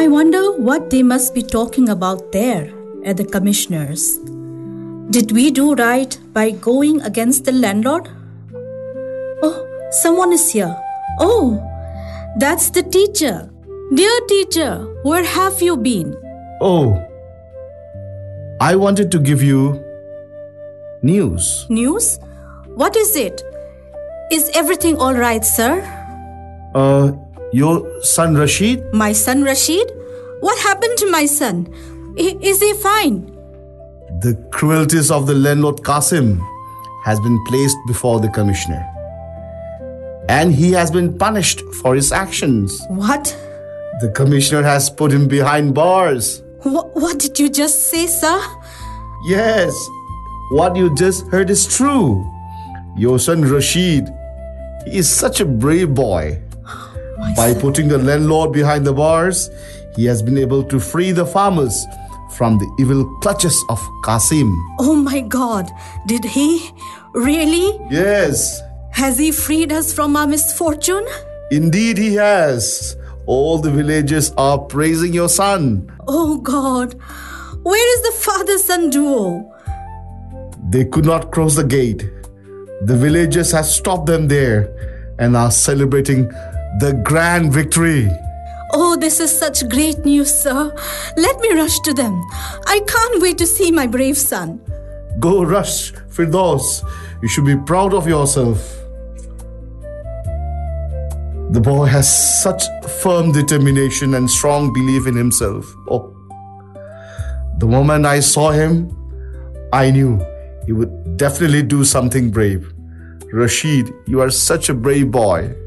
I wonder what they must be talking about there at the commissioner's. Did we do right by going against the landlord? Oh, someone is here. Oh, that's the teacher. Dear teacher, where have you been? Oh, I wanted to give you news. News? What is it? Is everything all right, sir? Your son Rashid? My son Rashid? What happened to my son? Is he fine? The cruelties of the landlord Qasim has been placed before the commissioner. And he has been punished for his actions. What? The commissioner has put him behind bars. What did you just say, sir? Yes, what you just heard is true. Your son Rashid, he is such a brave boy. By putting the landlord behind the bars, he has been able to free the farmers from the evil clutches of Qasim. Oh my God, did he? Really? Yes. Has he freed us from our misfortune? Indeed he has. All the villagers are praising your son. Oh God, where is the father-son duo? They could not cross the gate. The villagers have stopped them there and are celebrating the grand victory. Oh, this is such great news, sir. Let me rush to them. I can't wait to see my brave son. Go rush, Firdaus. You should be proud of yourself. The boy has such firm determination and strong belief in himself. Oh, the moment I saw him, I knew he would definitely do something brave. Rashid, you are such a brave boy.